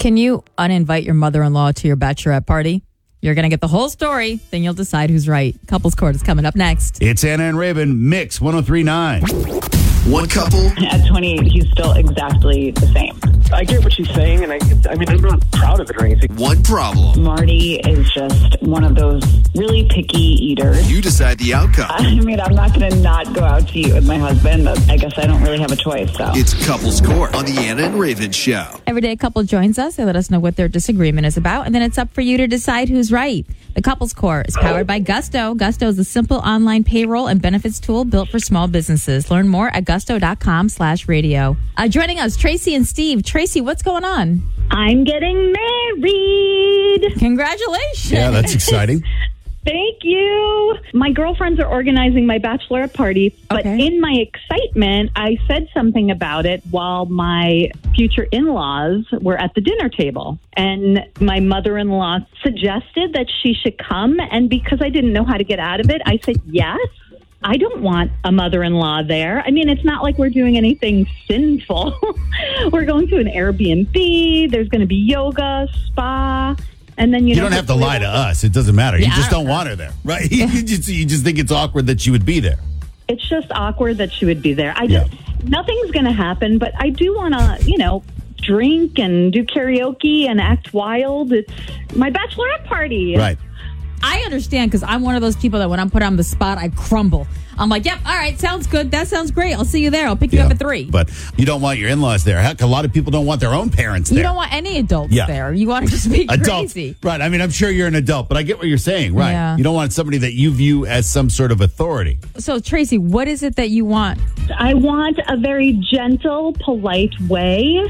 Can you uninvite your mother-in-law to your bachelorette party? You're going to get the whole story, then you'll decide who's right. Couples Court is coming up next. It's Anna and Raven, Mix 103.9. One couple. At 28, he's still exactly the same. I get what she's saying, and I mean, I'm not proud of it or anything. One problem. Marty is just one of those really picky eaters. You decide the outcome. I mean, I'm not going to not go out to eat with my husband, but I guess I don't really have a choice, so. It's Couples Court on the Anna and Raven Show. Every day a couple joins us. They let us know what their disagreement is about, and then it's up for you to decide who's right. The Couples Court is powered by Gusto. Gusto is a simple online payroll and benefits tool built for small businesses. Learn more at gusto.com/radio. Joining us, Tracy and Steve. Tracy, what's going on? I'm getting married. Congratulations. Yeah, that's exciting. Thank you. My girlfriends are organizing my bachelorette party, but in my excitement, I said something about it while my future in-laws were at the dinner table. And my mother-in-law suggested that she should come. And because I didn't know how to get out of it, I said yes. I don't want a mother-in-law there. I mean, it's not like we're doing anything sinful. We're going to an Airbnb. There's going to be yoga, spa. And then you don't have to lie to us. It doesn't matter. You just don't want her there, right? You just think it's awkward that she would be there. It's just awkward that she would be there. Nothing's going to happen, but I do want to, drink and do karaoke and act wild. It's my bachelorette party. Right. I understand because I'm one of those people that when I'm put on the spot, I crumble. I'm like, yep, all right, sounds good. That sounds great. I'll see you there. I'll pick you up at 3. But you don't want your in-laws there. Heck, a lot of people don't want their own parents there. You don't want any adults there. You want to just be adults. Crazy. Right. I mean, I'm sure you're an adult, but I get what you're saying. Right. Yeah. You don't want somebody that you view as some sort of authority. So, Tracy, what is it that you want? I want a very gentle, polite way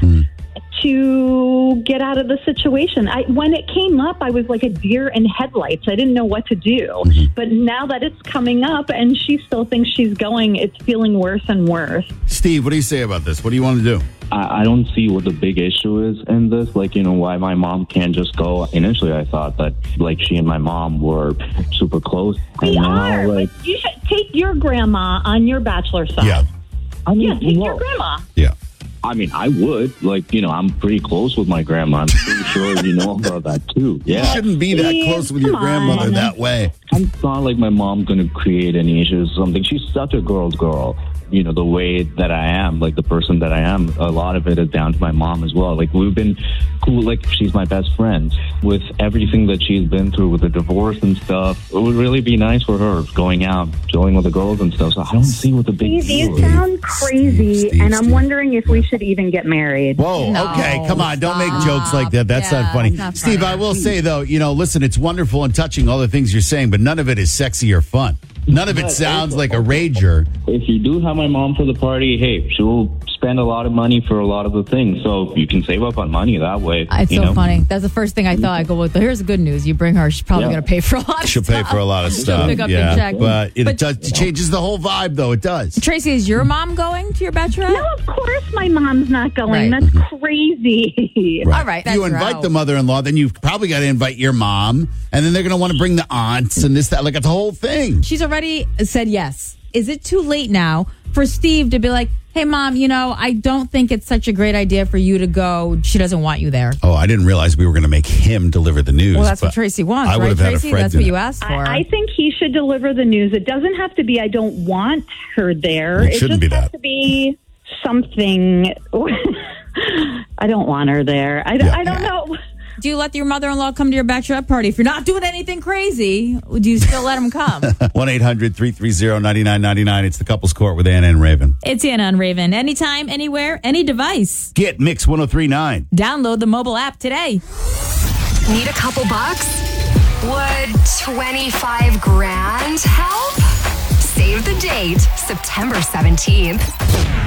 to get out of the situation. When it came up, I was like a deer in headlights. I didn't know what to do. But now that it's coming up and she still thinks she's going, it's feeling worse and worse. Steve, what do you say about this? What do you want to do? I don't see what the big issue is in this. Why my mom can't just go. Initially, I thought that, she and my mom were super close. We are. But you should take your grandma on your bachelor side. Yeah. I mean, take your grandma. Yeah. I mean, I would. I'm pretty close with my grandma. I'm pretty sure you know about that, too. Yeah. You shouldn't be that close with your grandmother that way. It's not like my mom going to create any issues or something. She's such a girl's girl. The way that I am, the person that I am, a lot of it is down to my mom as well. We've been cool. She's my best friend. With everything that she's been through with the divorce and stuff, it would really be nice for her going out, chilling with the girls and stuff. So I don't see what the big deal is. You sound crazy, and I'm wondering if we should even get married. Whoa, okay, come on. Don't make jokes like that. That's not funny. Steve, I will say, though, listen, it's wonderful and touching, all the things you're saying, but none of it is sexy or fun. None of it sounds like a rager. If you do have my mom for the party, hey, she'll spend a lot of money for a lot of the things. So you can save up on money that way. It's so funny. That's the first thing I thought. I go, well, here's the good news. You bring her, she's probably going to pay for a lot of She'll stuff. pay for a lot of stuff. She'll pick up your check. But it changes the whole vibe, though. It does. Tracy, is your mom going to your bachelorette? No, of course my mom's not going. Right. That's crazy. Right. All right. You invite the mother-in-law, then you've probably got to invite your mom, and then they're going to want to bring the aunts and this, that. It's a whole thing. She's already said yes. Is it too late now for Steve to be like, hey, Mom, I don't think it's such a great idea for you to go. She doesn't want you there. Oh, I didn't realize we were going to make him deliver the news. Well, that's what Tracy wants, I right, would have Tracy? Had a Fred that's what you asked for. I think he should deliver the news. It doesn't have to be, I don't want her there. It shouldn't be that. It just has to be something. I don't want her there. I don't know. Do you let your mother-in-law come to your bachelorette party? If you're not doing anything crazy, do you still let him come? 1-800-330-9999. It's the Couples Court with Anna and Raven. It's Anna and Raven. Anytime, anywhere, any device. Get Mix 103.9. Download the mobile app today. Need a couple bucks? Would 25 grand help? Save the date, September 17th.